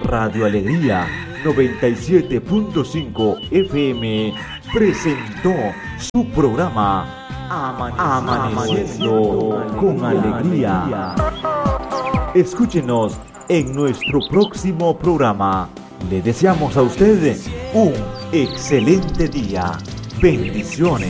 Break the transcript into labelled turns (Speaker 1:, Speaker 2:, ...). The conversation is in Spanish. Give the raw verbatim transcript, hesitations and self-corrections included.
Speaker 1: Radio Alegría noventa y siete punto cinco F M presentó su programa Amaneciendo con Alegría. Escúchenos en nuestro próximo programa. Le deseamos a usted un excelente día. Bendiciones.